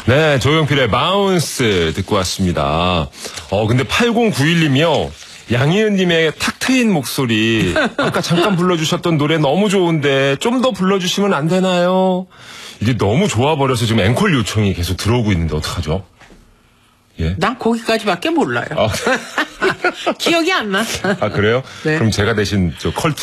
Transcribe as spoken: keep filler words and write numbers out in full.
네, 조용필의 바운스 듣고 왔습니다. 어, 근데 팔공구일님이요. 양희은님의 탁 트인 목소리 아까 잠깐 불러주셨던 노래 너무 좋은데 좀 더 불러주시면 안 되나요? 이게 너무 좋아버려서 지금 앵콜 요청이 계속 들어오고 있는데 어떡하죠? 예? 난 거기까지밖에 몰라요. 아, 기억이 안 나. 아 그래요? 네. 그럼 제가 대신 저 컬투